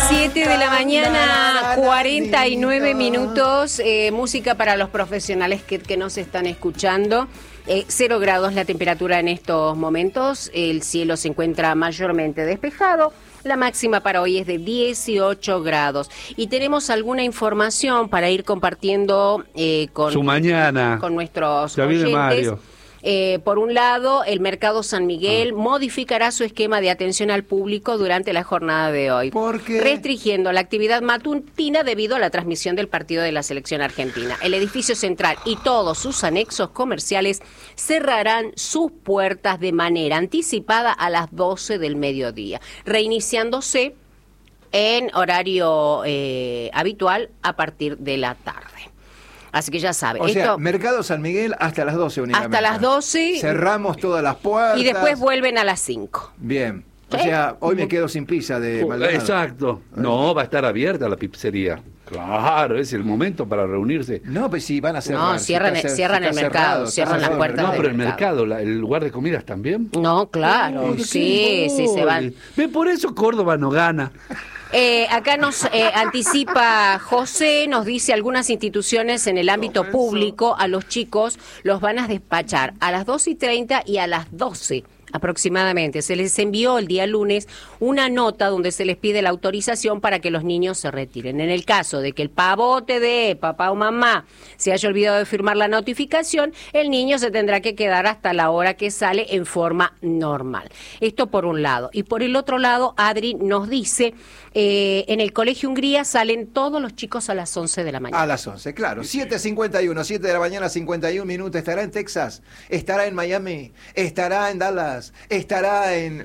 7 de la mañana, 49 minutos. Música para los profesionales que nos están escuchando. 0 grados la temperatura en estos momentos. El cielo se encuentra mayormente despejado. La máxima para hoy es de 18 grados. Y tenemos alguna información para ir compartiendo con su mañana con nuestros ya oyentes. Viene Mario. Por un lado, el Mercado San Miguel modificará su esquema de atención al público durante la jornada de hoy, restringiendo la actividad matutina debido a la transmisión del partido de la selección argentina. El edificio central y todos sus anexos comerciales cerrarán sus puertas de manera anticipada a las 12 del mediodía, reiniciándose en horario habitual a partir de la tarde. Así que ya sabe. O sea, Mercado San Miguel hasta las 12 únicamente. Hasta las 12. Cerramos todas las puertas. Y después vuelven a las 5. Bien. O sea, hoy me quedo sin pizza de Maldonado. Exacto. No, va a estar abierta la pizzería. Claro, es el momento para reunirse. No, pues sí, van a cerrar. No, cierran el mercado, cierran las puertas. No, pero el mercado, el lugar de comidas también. No, claro, sí, se van. Ve, por eso Córdoba no gana. Acá nos anticipa José, nos dice algunas instituciones en el ámbito público a los chicos los van a despachar a las 2:30 y a las 12 aproximadamente. Se les envió el día lunes una nota donde se les pide la autorización para que los niños se retiren. En el caso de que el pavote de papá o mamá se haya olvidado de firmar la notificación, el niño se tendrá que quedar hasta la hora que sale en forma normal. Esto por un lado. Y por el otro lado, Adri nos dice, en el Colegio Hungría salen todos los chicos a las 11 de la mañana. A las 11, claro. 7:51, 7 de la mañana, 51 minutos. ¿Estará en Texas? ¿Estará en Miami? ¿Estará en Dallas? ¿Estará en...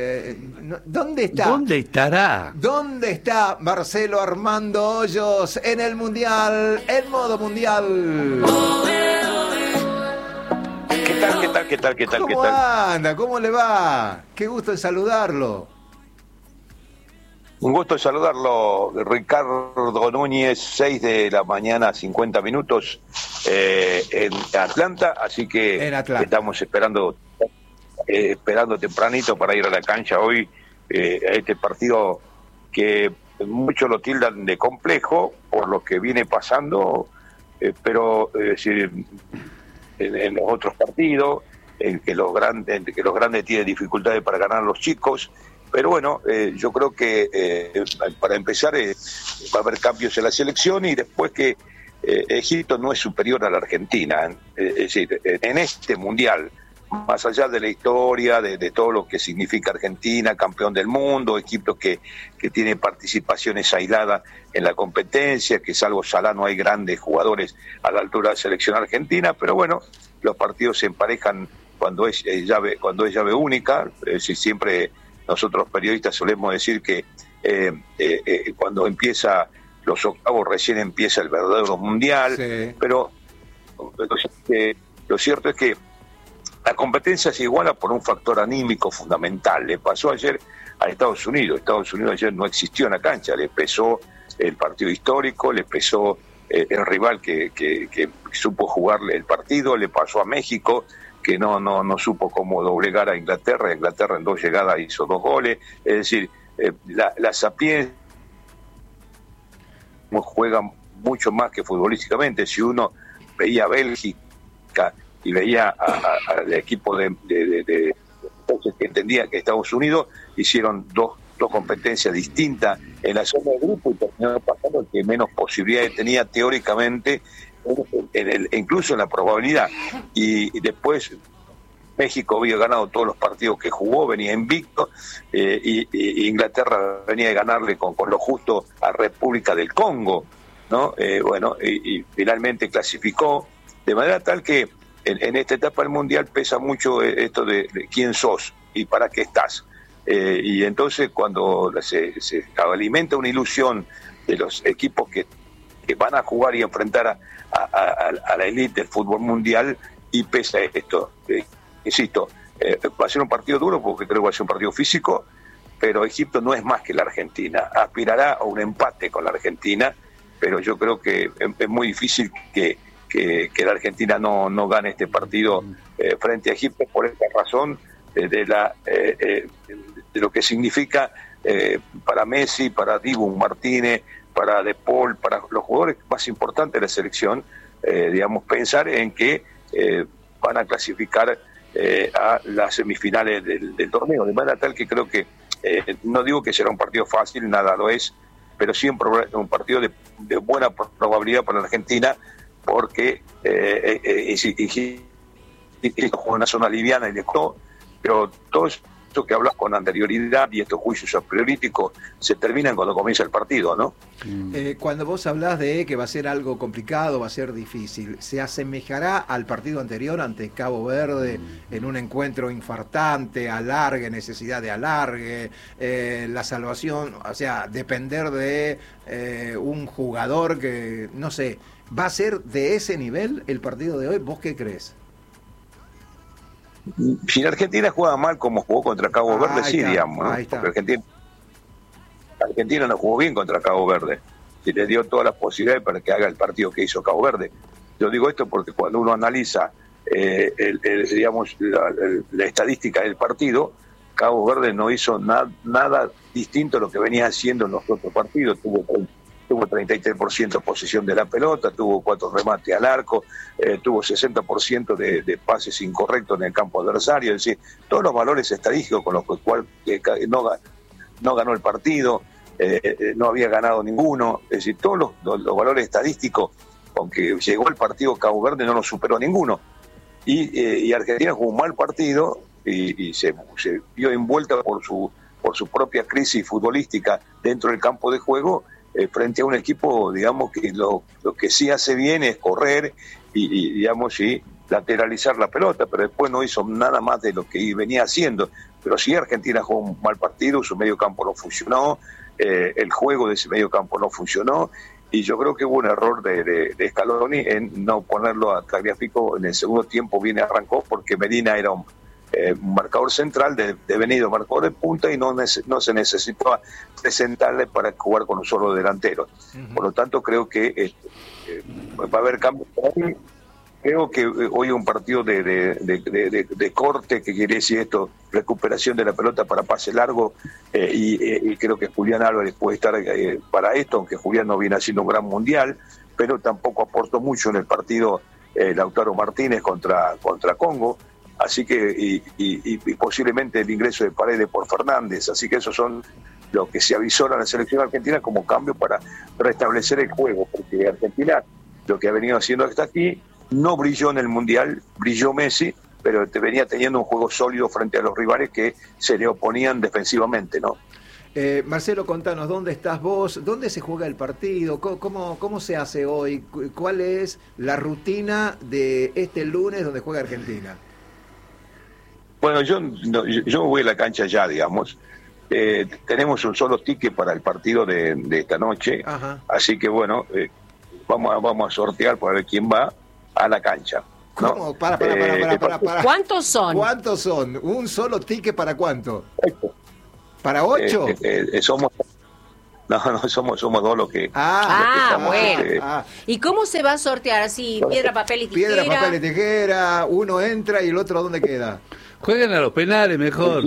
¿dónde está? ¿Dónde estará? ¿Dónde está Marcelo Armando Hoyos en el Mundial, en modo Mundial? ¿Qué tal? ¿Cómo anda? ¿Cómo le va? Qué gusto en saludarlo. Un gusto en saludarlo, Ricardo Núñez, 6 de la mañana, 50 minutos en Atlanta, así que estamos esperando tempranito para ir a la cancha hoy a este partido que muchos lo tildan de complejo por lo que viene pasando, pero en los otros partidos, en que los grandes tienen dificultades para ganar a los chicos. Pero bueno, yo creo que para empezar va a haber cambios en la selección y después que Egipto no es superior a la Argentina. Es decir, en este Mundial, más allá de la historia, de todo lo que significa Argentina, campeón del mundo, equipo que tiene participaciones aisladas en la competencia, que salvo Salah no hay grandes jugadores a la altura de la selección argentina, pero bueno, los partidos se emparejan cuando es llave única. Es decir, siempre nosotros periodistas solemos decir que cuando empieza los octavos recién empieza el verdadero mundial, sí. Pero lo cierto es que la competencia se iguala por un factor anímico fundamental. Le pasó ayer a Estados Unidos. Estados Unidos ayer no existió en la cancha, le pesó el partido histórico, le pesó el rival que supo jugarle el partido, le pasó a México, que no supo cómo doblegar a Inglaterra. Inglaterra en 2 llegadas hizo 2 goles. Es decir, la sapiencia juega mucho más que futbolísticamente. Si uno veía a Bélgica y veía al equipo de que entendía que Estados Unidos hicieron dos competencias distintas en la zona de grupo y terminó pasando el que menos posibilidades tenía teóricamente, incluso en la probabilidad. Y después México había ganado todos los partidos que jugó, venía invicto, y Inglaterra venía de ganarle con lo justo a República del Congo, ¿no? Y finalmente clasificó, de manera tal que en esta etapa del Mundial pesa mucho esto de quién sos y para qué estás. Y entonces cuando se alimenta una ilusión de los equipos que van a jugar y enfrentar a la élite del fútbol mundial, y pesa esto. Insisto, va a ser un partido duro porque creo que va a ser un partido físico, pero Egipto no es más que la Argentina. Aspirará a un empate con la Argentina, pero yo creo que es muy difícil que la Argentina no gane este partido frente a Egipto por esta razón de lo que significa para Messi, para Dibu Martínez, para De Paul, para los jugadores más importantes de la selección, digamos, pensar en que van a clasificar a las semifinales del torneo, de manera tal que creo que, no digo que será un partido fácil, nada lo es, pero sí un partido de buena probabilidad para la Argentina, porque juega en una zona liviana y de todo, pero todo esto que hablas con anterioridad y estos juicios prioríticos se terminan cuando comienza el partido, ¿no? Cuando vos hablás de que va a ser algo complicado, va a ser difícil, ¿se asemejará al partido anterior ante Cabo Verde en un encuentro infartante, alargue, necesidad de alargue, la salvación, o sea, depender de un jugador que, no sé, va a ser de ese nivel el partido de hoy? ¿Vos qué crees? Si la Argentina juega mal como jugó contra Cabo Verde, sí, digamos, ¿no? Porque Argentina no jugó bien contra Cabo Verde, y le dio todas las posibilidades para que haga el partido que hizo Cabo Verde. Yo digo esto porque cuando uno analiza digamos, la estadística del partido, Cabo Verde no hizo nada distinto a lo que venía haciendo en los otros partidos. Tuvo 33% posesión de la pelota, tuvo 4 remates al arco, tuvo 60% de pases incorrectos en el campo adversario, es decir, todos los valores estadísticos con los cuales no ganó el partido, no había ganado ninguno, es decir, todos los valores estadísticos con que llegó el partido Cabo Verde no lo superó ninguno. Y Argentina jugó un mal partido y se vio envuelta por su propia crisis futbolística dentro del campo de juego, frente a un equipo, digamos, que lo que sí hace bien es correr y digamos, sí, lateralizar la pelota, pero después no hizo nada más de lo que venía haciendo. Pero sí, Argentina jugó un mal partido, su medio campo no funcionó, el juego de ese medio campo no funcionó, y yo creo que hubo un error de Scaloni en no ponerlo a Tagliafico en el segundo tiempo. Bien arrancó porque Medina era un marcador central, devenido marcador de punta, y no se necesitaba presentarle para jugar con un solo delantero. Por lo tanto, creo que va a haber cambios. Creo que hoy un partido de corte, que quiere decir esto, recuperación de la pelota para pase largo, y creo que Julián Álvarez puede estar para esto, aunque Julián no viene haciendo un gran mundial, pero tampoco aportó mucho en el partido Lautaro Martínez contra Congo. Así que, y posiblemente el ingreso de Paredes por Fernández. Así que esos son lo que se avisora a la selección argentina como cambio para restablecer el juego, porque Argentina, lo que ha venido haciendo hasta aquí, no brilló en el Mundial, brilló Messi, pero venía teniendo un juego sólido frente a los rivales que se le oponían defensivamente, ¿no? Marcelo, contanos, ¿dónde estás vos? ¿Dónde se juega el partido? ¿Cómo se hace hoy? ¿Cuál es la rutina de este lunes donde juega Argentina? Bueno, yo voy a la cancha ya, digamos. Tenemos un solo ticket para el partido de esta noche. Ajá. Así que bueno, vamos a sortear para ver quién va a la cancha, ¿no? ¿Cómo? Para. ¿Cuántos son? ¿Cuántos son? ¿Un solo ticket para cuánto? 8. ¿Para 8? Somos dos los que... Bueno. ¿Y cómo se va a sortear? ¿Así, piedra, papel y tijera? Piedra, papel y tijera, uno entra y el otro ¿dónde queda? Jueguen a los penales mejor.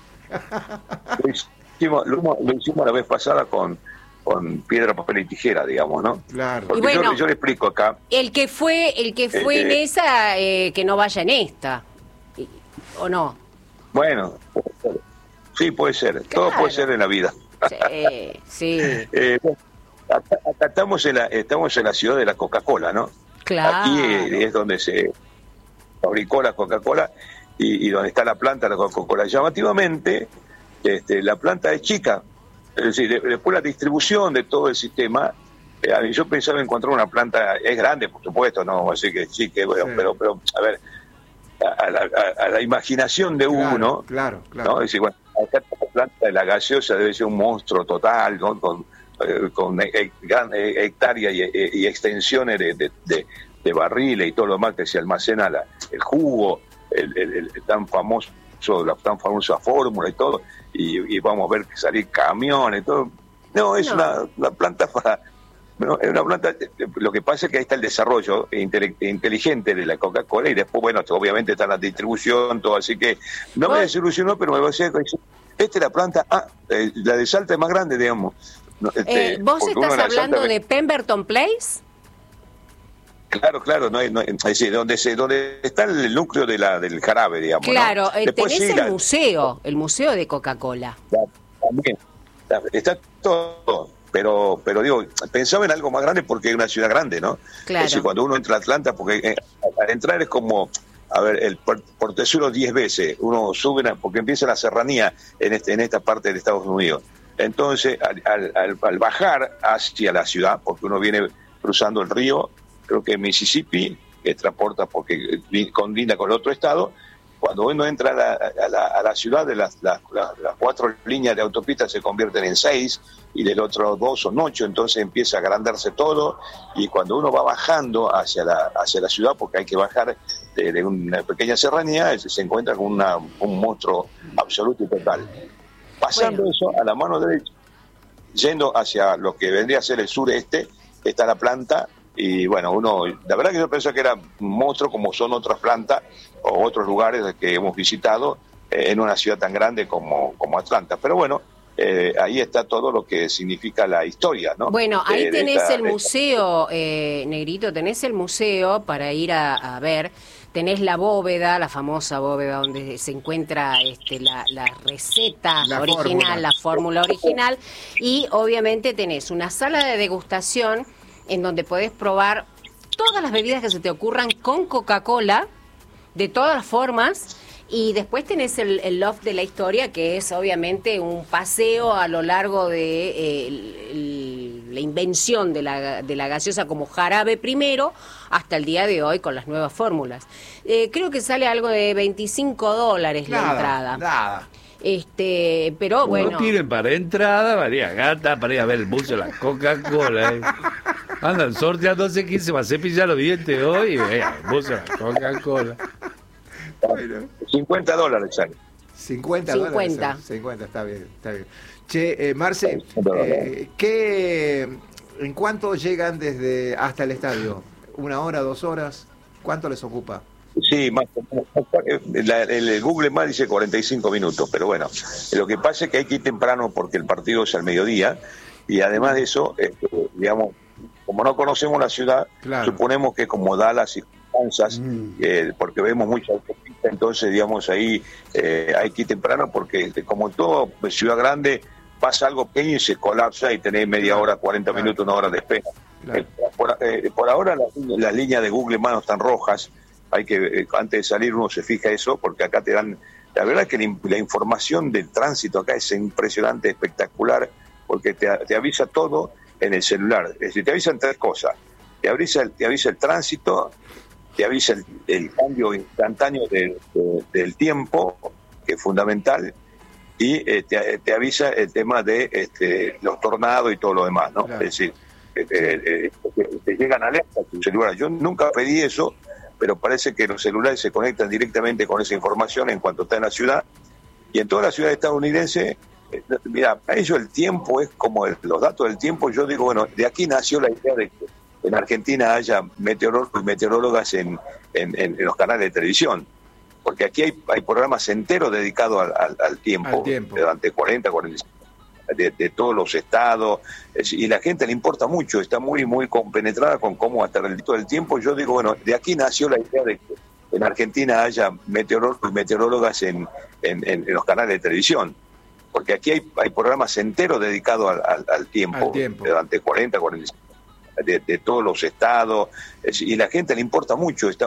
Lo hicimos la vez pasada con piedra, papel y tijera, digamos, ¿no? Claro. Porque bueno, yo le explico acá. El que fue en esa, que no vaya en esta, ¿o no? Bueno, sí, puede ser. Claro. Todo puede ser en la vida. Sí. Acá estamos en la ciudad de la Coca-Cola, ¿no? Claro. Aquí es donde se fabricó la Coca-Cola y donde está la planta de la Coca-Cola. Llamativamente, la planta es chica, es decir, después la distribución de todo el sistema, yo pensaba encontrar una planta, es grande, por supuesto, no así que chique, bueno, sí. pero a ver, a la imaginación de uno, claro. ¿no? Es decir, bueno, acá la planta de la gaseosa debe ser un monstruo total, ¿no? Con gran hectáreas y extensiones de barriles y todo lo demás que se almacena el jugo, el tan famoso, la tan famosa fórmula y todo, y vamos a ver que salir camiones y todo. No, es una planta para... Bueno, es una planta, lo que pasa es que ahí está el desarrollo inteligente de la Coca-Cola, y después, bueno, obviamente está la distribución, todo, así que no me desilusionó, pero me parece que Esta es la planta, la de Salta es más grande, digamos. ¿Vos estás hablando de Pemberton Place? Claro, es decir, donde está el núcleo del jarabe, digamos. Claro, ¿no? tenés el museo de Coca-Cola. También, está todo, pero digo, pensaba en algo más grande porque es una ciudad grande, ¿no? Claro. Es decir, cuando uno entra a Atlanta, porque al entrar es como, a ver, el Portezuelo 10 veces, uno sube, porque empieza la serranía en esta parte de Estados Unidos. Entonces, al bajar hacia la ciudad, porque uno viene cruzando el río, creo que Mississippi, que transporta porque colinda con el otro estado, cuando uno entra a la ciudad, de las 4 líneas de autopista se convierten en 6 y del otro 2 son 8, entonces empieza a agrandarse todo, y cuando uno va bajando hacia la ciudad, porque hay que bajar de una pequeña serranía, se encuentra con un monstruo absoluto y total. Pasando eso a la mano derecha, yendo hacia lo que vendría a ser el sureste, está la planta. Y bueno, la verdad que yo pensé que era un monstruo como son otras plantas o otros lugares que hemos visitado en una ciudad tan grande como Atlanta. Pero bueno, ahí está todo lo que significa la historia, ¿no? Bueno, ahí tenés el museo, Negrito, tenés el museo para ir a ver. Tenés la bóveda, la famosa bóveda donde se encuentra la receta original, la fórmula original, y obviamente tenés una sala de degustación en donde podés probar todas las bebidas que se te ocurran con Coca-Cola, de todas las formas, y después tenés el Loft de la Historia, que es obviamente un paseo a lo largo de la invención de la gaseosa como jarabe primero, hasta el día de hoy con las nuevas fórmulas. Creo que sale algo de $25 la entrada. Nada. Pero bueno. No tienen para entrada, María Gata, para ir a ver el museo de la Coca-Cola. Andan sorteándose quién se va a cepillar los dientes hoy y vea, el museo de la Coca-Cola. Bueno. $50 sale. 50 $50. dólares. 50, está bien. Che, Marce, ¿en cuánto llegan hasta el estadio? ¿1 hora, 2 horas? ¿Cuánto les ocupa? Sí, más o menos. El Google Maps dice 45 minutos, pero bueno, lo que pasa es que hay que ir temprano porque el partido es al mediodía, y además de eso, digamos, como no conocemos la ciudad, claro, suponemos que como Dallas y Kansas, porque vemos mucha autopista, entonces, digamos, ahí hay que ir temprano porque como todo ciudad grande, pasa algo pequeño y se colapsa y tenés media hora, 40 minutos, 1 hora de espera. Claro. Por ahora las líneas de Google Maps están rojas. Hay que, antes de salir uno se fija eso, porque acá te dan, la verdad que la información del tránsito acá es impresionante, espectacular, porque te avisa todo en el celular. Es decir, te avisan 3 cosas: te avisa el tránsito, te avisa el cambio instantáneo del tiempo, que es fundamental, y te avisa el tema de los tornados y todo lo demás, ¿no? Claro. Es decir, te llegan alertas a tu celular. Yo nunca pedí eso, pero parece que los celulares se conectan directamente con esa información en cuanto está en la ciudad. Y en toda la ciudad estadounidense, mira, para ellos el tiempo es como los datos del tiempo. Yo digo, bueno, de aquí nació la idea de que en Argentina haya meteorólogos y meteorólogas en los canales de televisión, porque aquí hay programas enteros dedicados al tiempo, durante 45 de todos los estados, y la gente le importa mucho, está muy muy compenetrada con cómo hasta el del tiempo. Yo digo, bueno, de aquí nació la idea de que en Argentina haya meteorólogos y meteorólogas en los canales de televisión, porque aquí hay programas enteros dedicados al tiempo, durante 45 de todos los estados, y la gente le importa mucho, está